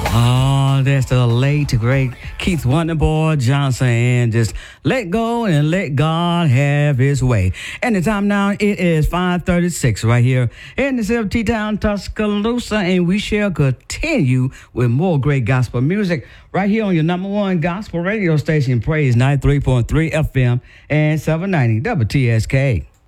Oh, that's the late, great Keith Wonderboy Johnson. And just let go and let God have his way. And the time now, it is 5:36 right here in the city of T-Town, Tuscaloosa. And we shall continue with more great gospel music right here on your number one gospel radio station, Praise 93.3 FM and 790 WTSK.